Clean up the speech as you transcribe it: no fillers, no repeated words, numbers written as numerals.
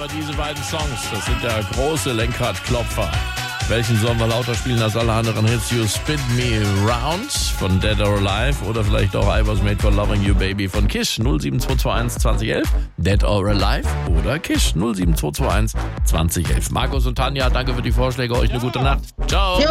aber diese beiden Songs, das sind ja große Lenkradklopfer. Welchen sollen wir lauter spielen als alle anderen Hits? You Spin Me Round von Dead or Alive oder vielleicht auch I Was Made for Loving You Baby von Kiss 07221 2011. Dead or Alive oder Kiss 07221 2011. Markus und Tanja, danke für die Vorschläge. Euch eine gute Nacht. Ciao.